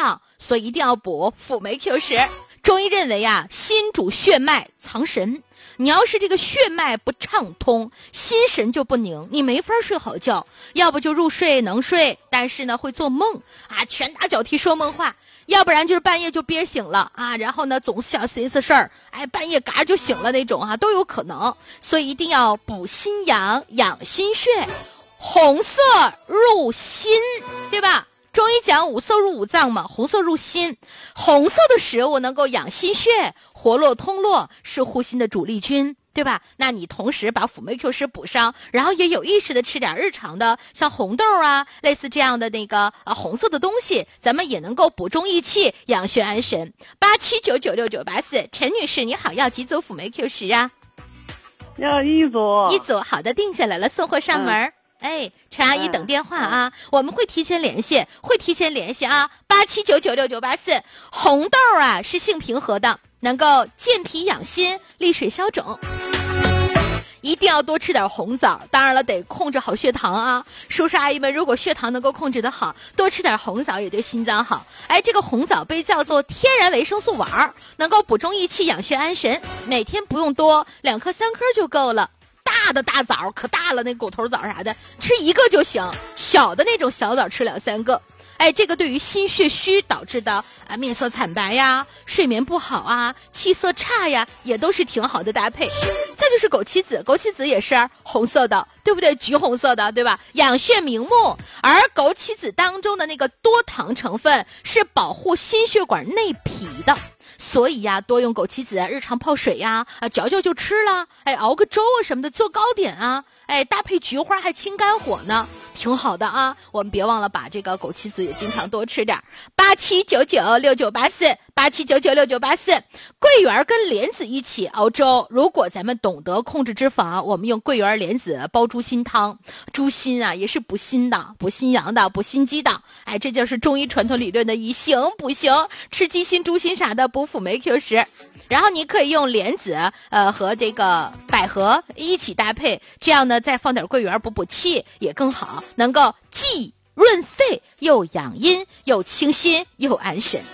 畅，所以一定要补辅酶 Q10。中医认为啊，心主血脉藏神，你要是这个血脉不畅通，心神就不宁，你没法睡好觉，要不就入睡能睡，但是呢会做梦啊，拳打脚踢说梦话，要不然就是半夜就憋醒了啊，然后呢总是想寻思事儿，哎，半夜嘎就醒了那种啊，都有可能。所以一定要补心阳，养心血，红色入心，对吧？中医讲五色入五脏嘛，红色入心，红色的食物能够养心血，活络通络，是护心的主力军，对吧？那你同时把辅酶 Q10补上，然后也有意识的吃点日常的像红豆啊，类似这样的那个红色的东西，咱们也能够补中益气，养血安神。87996984，陈女士你好，要几组辅酶 Q10啊？ 要一组。 一组，好的，定下来了，送货上门。哎，陈阿姨等电话啊，我们会提前联系啊。87996984，红豆啊是性平和的，能够健脾养心，利水消肿。一定要多吃点红枣，当然了，得控制好血糖啊。叔叔阿姨们，如果血糖能够控制得好，多吃点红枣也对心脏好。哎，这个红枣被叫做天然维生素丸，能够补中益气，养血安神。每天不用多，2颗3颗就够了。大的大枣可大了，那狗头枣啥的吃1个就行，小的那种小枣吃2、3个。哎，这个对于心血虚导致的面色惨白呀、睡眠不好啊、气色差呀，也都是挺好的搭配。再就是枸杞子，枸杞子也是红色的，对不对？橘红色的，对吧？养血明目，而枸杞子当中的那个多糖成分是保护心血管内皮的。所以呀，多用枸杞子，日常泡水呀，嚼嚼就吃了，哎，熬个粥啊什么的，做糕点啊，哎，搭配菊花还清肝火呢，挺好的啊。我们别忘了把这个枸杞子也经常多吃点。87996984，87996984，桂圆跟莲子一起熬粥。如果咱们懂得控制脂肪，我们用桂圆莲子煲猪心汤。猪心啊，也是补心的，补心阳的，补心肌的。哎，这就是中医传统理论的以形补形，吃鸡心、猪心啥的补辅酶 Q10。然后你可以用莲子和这个百合一起搭配，这样呢再放点桂圆补补气也更好，能够既润肺又养阴又清心又安神。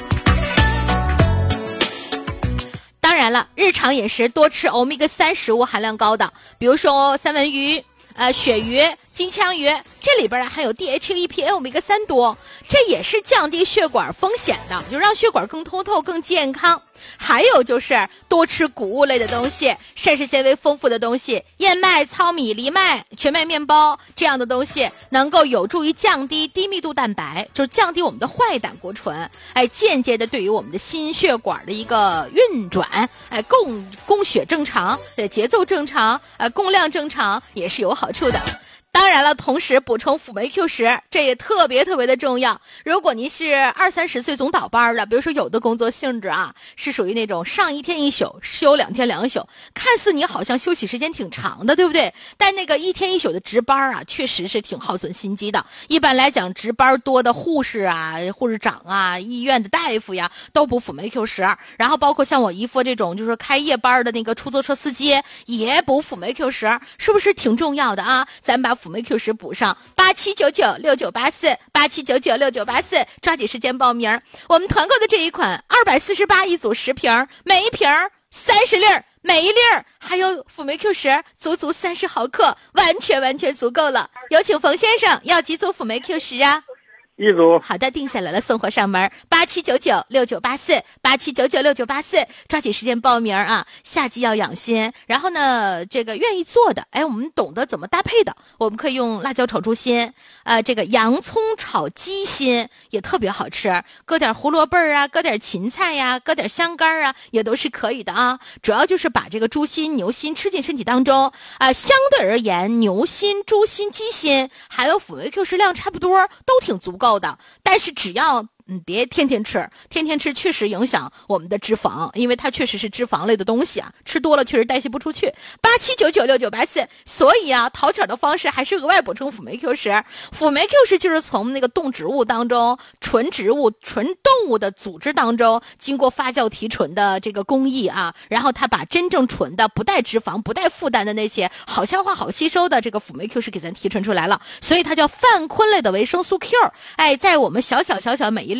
当然了，日常饮食多吃欧米伽3食物含量高的，比如说三文鱼、鳕鱼、金枪鱼，这里边含有 DHA、EPA、欧米伽3多，这也是降低血管风险的，就让血管更通透、更健康。还有就是多吃谷物类的东西，膳食纤维丰富的东西，燕麦、糙米、藜麦、全麦面包这样的东西，能够有助于降低低密度蛋白，就是降低我们的坏胆固醇，哎，间接的对于我们的心血管的一个运转，哎，供血正常，节奏正常，供量正常，也是有好处的。当然了，同时补充辅酶 Q10，这也特别的重要。如果您是20-30岁总倒班的，比如说有的工作性质啊，是属于那种上1天1宿，休2天2宿，看似你好像休息时间挺长的，对不对？但那个1天1宿的值班啊，确实是挺耗损心机的。一般来讲，值班多的护士啊、护士长啊、医院的大夫呀，都补辅酶 Q10。然后包括像我姨夫这种就是开夜班的那个出租车司机，也补辅酶 Q10，是不是挺重要的啊？咱把辅酶 Q10补上，87996984，87996984，抓紧时间报名。我们团购的这一款248一组10瓶，每一瓶30粒，每一粒还有辅酶 Q10，足30毫克，完全足够了。有请冯先生，要几组辅酶 Q10啊？ 一组。 好的，定下来了，送货上门。87996984，87996984，抓紧时间报名啊！夏季要养心，然后呢，这个愿意做的，哎，我们懂得怎么搭配的，我们可以用辣椒炒猪心，这个洋葱炒鸡心也特别好吃，搁点胡萝卜啊，搁点芹菜呀，搁点香干啊，也都是可以的啊。主要就是把这个猪心、牛心吃进身体当中相对而言，牛心、猪心、鸡心还有辅酶 Q10量差不多，都挺足够的，但是只要别天天吃确实影响我们的脂肪，因为它确实是脂肪类的东西啊，吃多了确实代谢不出去。87996984，所以啊，讨巧的方式还是额外补充辅酶 Q10。辅酶 Q10就是从那个动植物当中，纯植物、纯动物的组织当中，经过发酵提纯的这个工艺啊，然后它把真正纯的、不带脂肪、不带负担的那些好消化、好吸收的这个辅酶 Q10给咱提纯出来了，所以它叫泛昆类的维生素 Q。哎，在我们小小每一